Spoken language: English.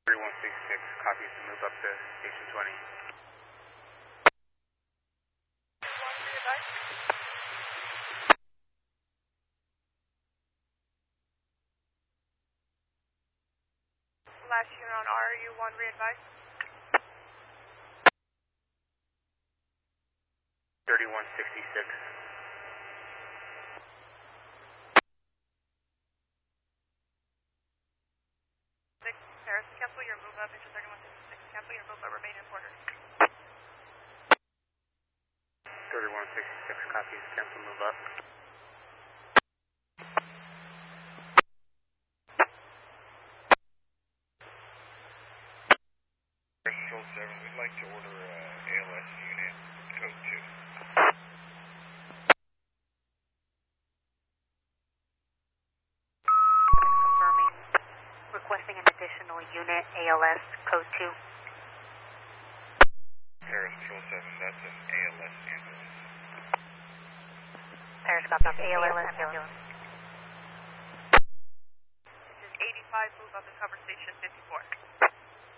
3166, copies to move up to Station 20. Last unit on RU1, re-advise. 3166. Paris, cancel your move up into 3166. Cancel your move up, remain in quarters. 3166, copies, cancel move up. Control 7, we'd like to order ALS unit code 2. Confirming. Requesting an additional unit, ALS code 2. Paris Control 7, that's an ALS ambulance. Paris, copy. ALS ambulance. This is 85, move up and cover Station 54.